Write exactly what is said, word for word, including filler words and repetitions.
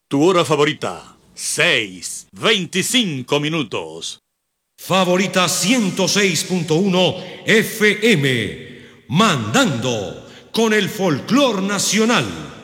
Tu hora favorita, seis, veinticinco minutos. Favorita ciento seis punto uno F M, mandando con el folclor nacional.